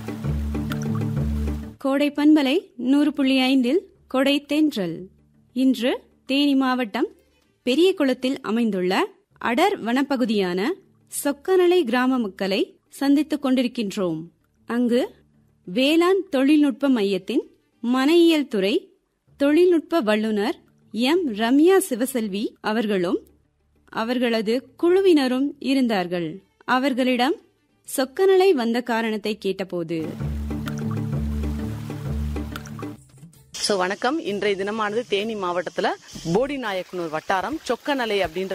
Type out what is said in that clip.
கோடை பண்பலை 100.5 கொடை தென்றல். இன்று தேனி மாவட்டம் பெரியகுளத்தில் அமைந்துள்ள அடர் வனப்பகுதியான சொக்கநலை கிராம மக்களை சந்தித்துக் கொண்டிருக்கின்றோம். அங்கு வேளாண் தொழில்நுட்ப மையத்தின் மனையியல் துறை தொழில்நுட்ப வல்லுநர் எம். ரம்யா சிவசெல்வி அவர்களும் அவர்களது குழுவினரும் இருந்தார்கள். அவர்களிடம் சொக்கநலை வந்த காரணத்தை கேட்டபோது, வணக்கம். இன்றைய தினமானது தேனி மாவட்டத்துல போடிநாயக்கனூர் வட்டாரம் சொக்கநலை அப்படின்ற